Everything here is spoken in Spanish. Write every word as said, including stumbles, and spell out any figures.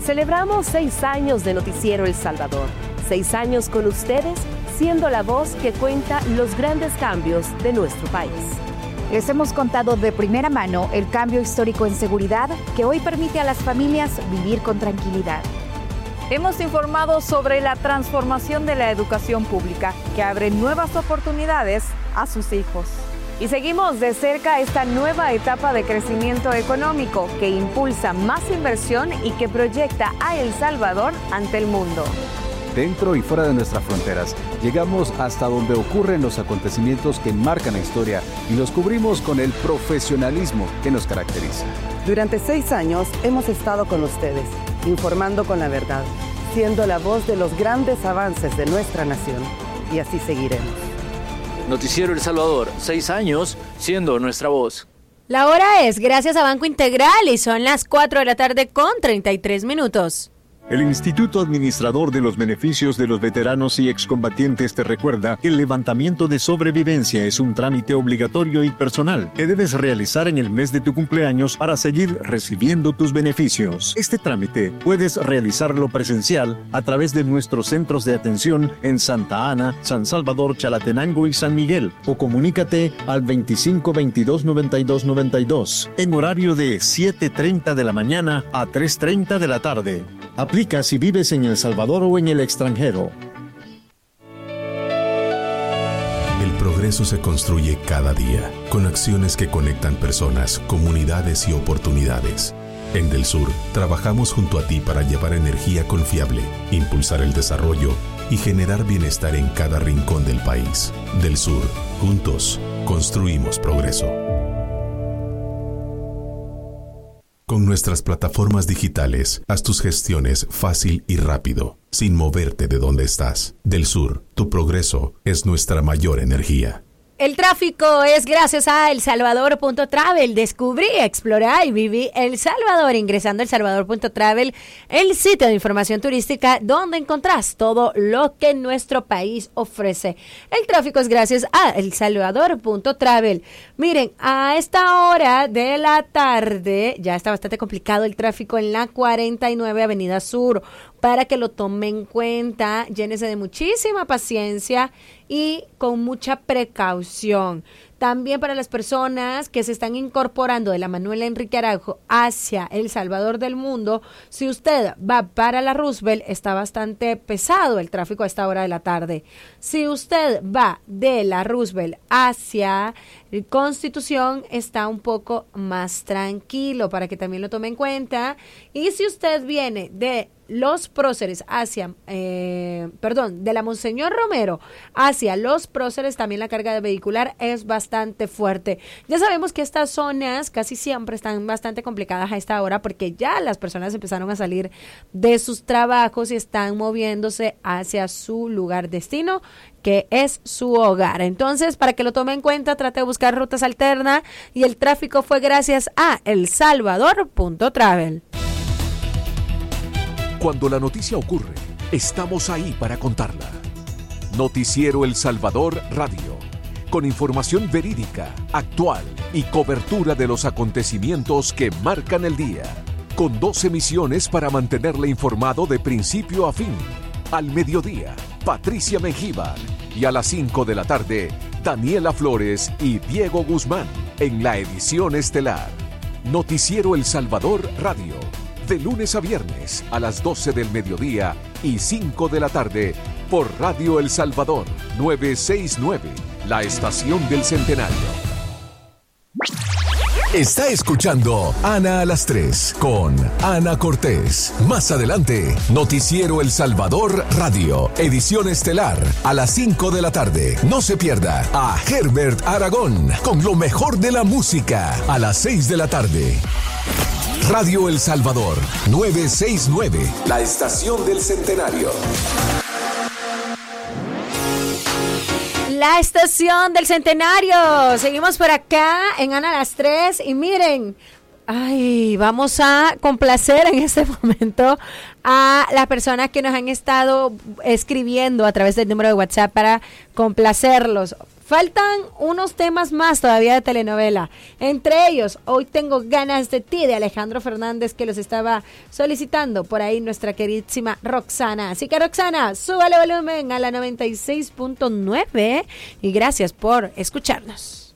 Celebramos seis años de Noticiero El Salvador. Seis años con ustedes, siendo la voz que cuenta los grandes cambios de nuestro país. Les hemos contado de primera mano el cambio histórico en seguridad que hoy permite a las familias vivir con tranquilidad. Hemos informado sobre la transformación de la educación pública que abre nuevas oportunidades a sus hijos. Y seguimos de cerca esta nueva etapa de crecimiento económico que impulsa más inversión y que proyecta a El Salvador ante el mundo. Dentro y fuera de nuestras fronteras, llegamos hasta donde ocurren los acontecimientos que marcan la historia y los cubrimos con el profesionalismo que nos caracteriza. Durante seis años hemos estado con ustedes, informando con la verdad, siendo la voz de los grandes avances de nuestra nación. Y así seguiremos. Noticiero El Salvador, seis años siendo nuestra voz. La hora es gracias a Banco Integral y son las cuatro de la tarde con treinta y tres minutos. El Instituto Administrador de los Beneficios de los Veteranos y Excombatientes te recuerda que el levantamiento de sobrevivencia es un trámite obligatorio y personal que debes realizar en el mes de tu cumpleaños para seguir recibiendo tus beneficios. Este trámite puedes realizarlo presencial a través de nuestros centros de atención en Santa Ana, San Salvador, Chalatenango y San Miguel, o comunícate al veinticinco veintidós noventa y dos noventa y dos en horario de siete treinta de la mañana a tres treinta de la tarde. Aplica si vives en El Salvador o en el extranjero. El progreso se construye cada día, con acciones que conectan personas, comunidades y oportunidades. En Del Sur, trabajamos junto a ti para llevar energía confiable, impulsar el desarrollo y generar bienestar en cada rincón del país. Del Sur, juntos, construimos progreso. Con nuestras plataformas digitales, haz tus gestiones fácil y rápido, sin moverte de donde estás. Del Sur, tu progreso es nuestra mayor energía. El tráfico es gracias a el salvador punto travel. Descubrí, explorá y viví El Salvador ingresando a el salvador punto travel, el sitio de información turística donde encontrás todo lo que nuestro país ofrece. El tráfico es gracias a el salvador punto travel. Miren, a esta hora de la tarde ya está bastante complicado el tráfico en la cuarenta y nueve Avenida Sur. Para que lo tomen en cuenta, llénese de muchísima paciencia y con mucha precaución. También para las personas que se están incorporando de la Manuel Enrique Araujo hacia El Salvador del Mundo, si usted va para la Roosevelt, está bastante pesado el tráfico a esta hora de la tarde. Si usted va de la Roosevelt hacia Constitución, está un poco más tranquilo, para que también lo tome en cuenta. Y si usted viene de Los Próceres hacia, eh, perdón, de la Monseñor Romero hacia Los Próceres, también la carga vehicular es bastante fuerte. Ya sabemos que estas zonas casi siempre están bastante complicadas a esta hora porque ya las personas empezaron a salir de sus trabajos y están moviéndose hacia su lugar destino, que es su hogar. Entonces, para que lo tome en cuenta, trate de buscar rutas alternas y el tráfico fue gracias a el salvador punto travel. Cuando la noticia ocurre, estamos ahí para contarla. Noticiero El Salvador Radio, con información verídica, actual y cobertura de los acontecimientos que marcan el día. Con dos emisiones para mantenerle informado de principio a fin. Al mediodía, Patricia Mengíbar, y a las cinco de la tarde, Daniela Flores y Diego Guzmán en la edición estelar. Noticiero El Salvador Radio, de lunes a viernes a las doce del mediodía y cinco de la tarde por Radio El Salvador novecientos sesenta y nueve, la estación del Centenario. Está escuchando Ana a las tres con Ana Cortés. Más adelante, Noticiero El Salvador Radio, edición estelar, a las cinco de la tarde. No se pierda a Herbert Aragón con lo mejor de la música a las seis de la tarde. Radio El Salvador novecientos sesenta y nueve, la estación del Centenario. La estación del Centenario. Seguimos por acá en Ana a las tres y miren, ay, vamos a complacer en este momento a las personas que nos han estado escribiendo a través del número de WhatsApp para complacerlos. Faltan unos temas más todavía de telenovela. Entre ellos, Hoy tengo ganas de ti, de Alejandro Fernández, que los estaba solicitando por ahí nuestra queridísima Roxana. Así que Roxana, súbale volumen a la noventa y seis punto nueve y gracias por escucharnos.